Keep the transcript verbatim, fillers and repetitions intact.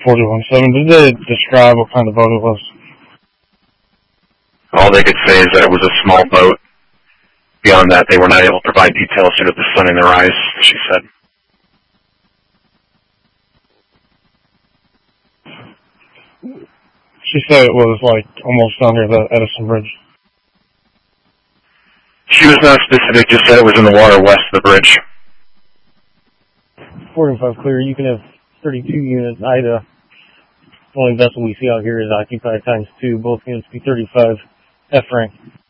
forty-one seven. Did they describe what kind of boat it was? All they could say is that it was a small boat. Beyond that, they were not able to provide details due to the sun in their eyes, she said. She said it was like almost under the Edison Bridge. She was not specific, just said it was in the water west of the bridge. forty-five clear, you can have thirty-two units. Ida, the only vessel we see out here is occupied times two. Both units be thirty-five F rank.